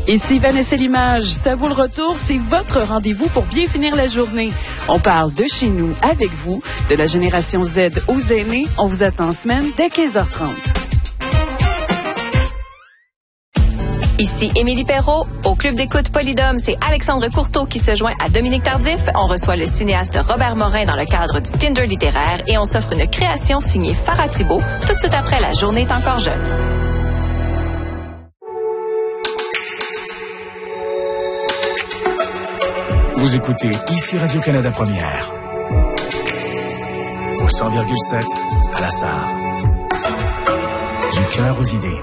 Ici Vanessa Limage. Ça vaut le retour, c'est votre rendez-vous pour bien finir la journée. On parle de chez nous avec vous, de la génération Z aux aînés. On vous attend en semaine dès 15h30. Ici Émilie Perrault. Au Club d'écoute Polydome, c'est Alexandre Courteau qui se joint à Dominique Tardif. On reçoit le cinéaste Robert Morin dans le cadre du Tinder littéraire et on s'offre une création signée Farah Thibault tout de suite après La journée est encore jeune. Vous écoutez ici Radio-Canada Première. Au 100,7 à la Sarre. Du cœur aux idées.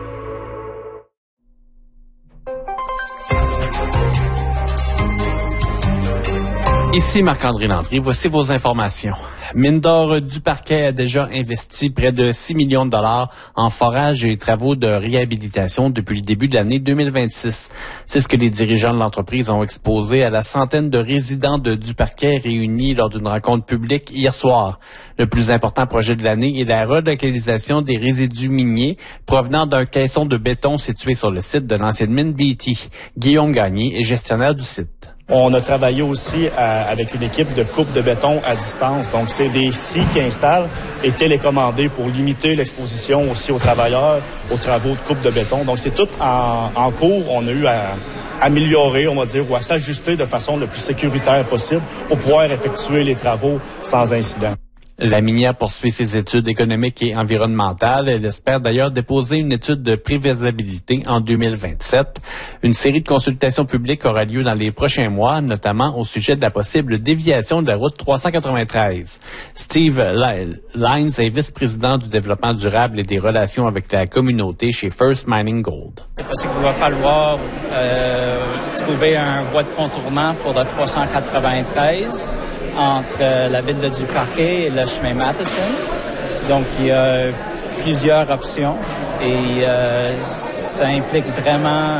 Ici Marc-André Landry, voici vos informations. Mine d'or du Parquet a déjà investi près de 6 millions de dollars en forage et travaux de réhabilitation depuis le début de l'année 2026. C'est ce que les dirigeants de l'entreprise ont exposé à la centaine de résidents de du Parquet réunis lors d'une rencontre publique hier soir. Le plus important projet de l'année est la relocalisation des résidus miniers provenant d'un caisson de béton situé sur le site de l'ancienne mine Beatty. Guillaume Gagné est gestionnaire du site. On a travaillé aussi avec une équipe de coupe de béton à distance. Donc, c'est des scies qui installent et télécommandés pour limiter l'exposition aussi aux travailleurs, aux travaux de coupe de béton. Donc, c'est tout en cours. On a eu à améliorer, on va dire, ou à s'ajuster de façon le plus sécuritaire possible pour pouvoir effectuer les travaux sans incident. La minière poursuit ses études économiques et environnementales. Elle espère d'ailleurs déposer une étude de prévisibilité en 2027. Une série de consultations publiques aura lieu dans les prochains mois, notamment au sujet de la possible déviation de la route 393. Steve Lines est vice-président du développement durable et des relations avec la communauté chez First Mining Gold. C'est possible qu'il va falloir trouver un voie de contournement pour la 393. Entre la ville de du Parquet et le chemin Matheson. Donc, il y a plusieurs options et ça implique vraiment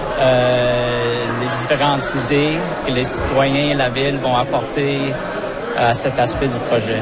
les différentes idées que les citoyens et la ville vont apporter à cet aspect du projet.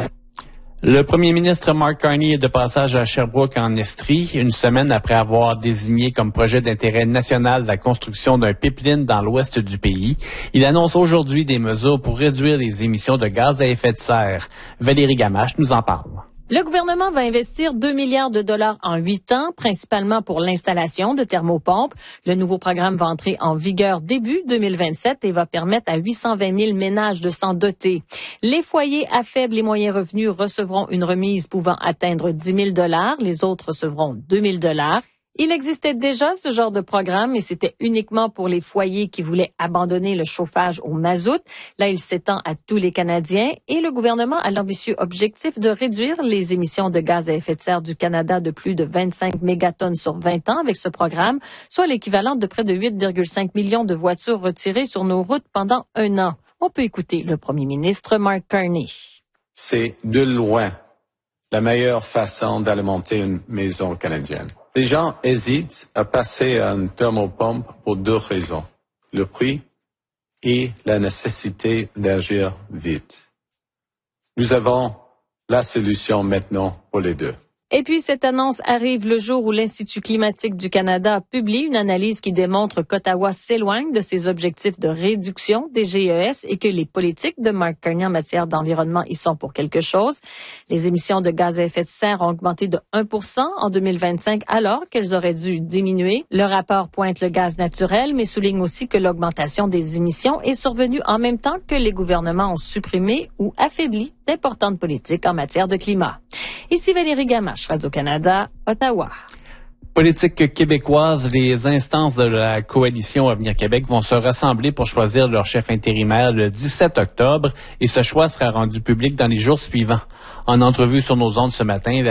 Le premier ministre Mark Carney est de passage à Sherbrooke en Estrie, une semaine après avoir désigné comme projet d'intérêt national la construction d'un pipeline dans l'ouest du pays. Il annonce aujourd'hui des mesures pour réduire les émissions de gaz à effet de serre. Valérie Gamache nous en parle. Le gouvernement va investir 2 milliards de dollars en 8 ans, principalement pour l'installation de thermopompes. Le nouveau programme va entrer en vigueur début 2027 et va permettre à 820 000 ménages de s'en doter. Les foyers à faibles et moyens revenus recevront une remise pouvant atteindre 10 000 dollars. Les autres recevront 2 000 dollars. Il existait déjà ce genre de programme et c'était uniquement pour les foyers qui voulaient abandonner le chauffage au mazout. Là, il s'étend à tous les Canadiens et le gouvernement a l'ambitieux objectif de réduire les émissions de gaz à effet de serre du Canada de plus de 25 mégatonnes sur 20 ans avec ce programme, soit l'équivalent de près de 8,5 millions de voitures retirées sur nos routes pendant un an. On peut écouter le premier ministre Mark Carney. C'est de loin la meilleure façon d'alimenter une maison canadienne. Les gens hésitent à passer à une thermopompe pour 2 raisons. Le prix et la nécessité d'agir vite. Nous avons la solution maintenant pour les deux. Et puis, cette annonce arrive le jour où l'Institut climatique du Canada publie une analyse qui démontre qu'Ottawa s'éloigne de ses objectifs de réduction des GES et que les politiques de Mark Carney en matière d'environnement y sont pour quelque chose. Les émissions de gaz à effet de serre ont augmenté de 1% en 2025 alors qu'elles auraient dû diminuer. Le rapport pointe le gaz naturel, mais souligne aussi que l'augmentation des émissions est survenue en même temps que les gouvernements ont supprimé ou affaibli d'importantes politiques en matière de climat. Ici Valérie Gamache, Radio-Canada, Ottawa. Politique québécoise, les instances de la coalition Avenir Québec vont se rassembler pour choisir leur chef intérimaire le 17 octobre et ce choix sera rendu public dans les jours suivants. En entrevue sur nos ondes ce matin,